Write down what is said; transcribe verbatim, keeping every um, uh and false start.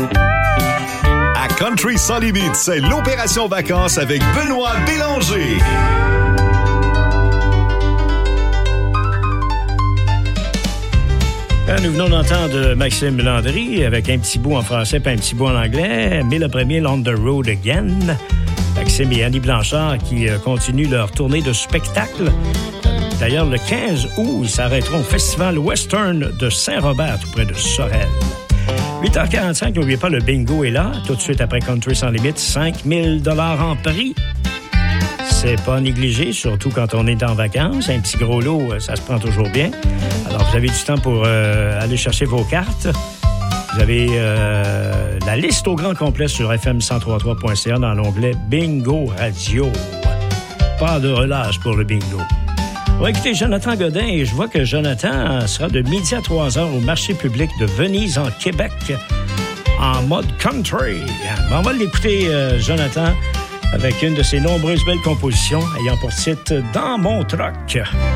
À Country Sunny Beach, c'est l'opération vacances avec Benoît Bélanger. Nous venons d'entendre Maxime Landry avec un petit bout en français et un petit bout en anglais. Mais le premier, On the Road Again. Maxime et Annie Blanchard qui continuent leur tournée de spectacle. D'ailleurs, le quinze août, ils s'arrêteront au Festival Western de Saint-Robert, tout près de Sorel. huit heures quarante-cinq, n'oubliez pas, le bingo est là. Tout de suite après Country Sans Limite, cinq mille dollars en prix. C'est pas négligé, surtout quand on est en vacances. Un petit gros lot, ça se prend toujours bien. Alors, vous avez du temps pour euh, aller chercher vos cartes. Vous avez euh, la liste au grand complet sur f m cent trois trois point c a dans l'onglet Bingo Radio. Pas de relâche pour le bingo. On va écouter Jonathan Godin et je vois que Jonathan sera de midi à trois heures au marché public de Venise en Québec en mode country. Mais on va l'écouter, euh, Jonathan, avec une de ses nombreuses belles compositions ayant pour titre « Dans mon troc ».